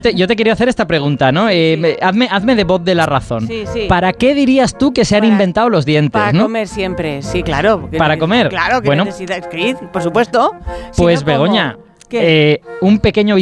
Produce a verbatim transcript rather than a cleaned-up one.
Te- Yo te quería hacer esta pregunta, ¿no? Eh, Sí. me- hazme, hazme de voz de la razón. Sí, sí. ¿Para qué dirías tú que se han Para- inventado los dientes, Para no? comer siempre, sí, claro. ¿Qué ¿Para neces- comer? Claro, que Bueno. necesidad, Chris, por supuesto. Si Pues no, ¿cómo? Begoña, ¿Qué? eh, un pequeño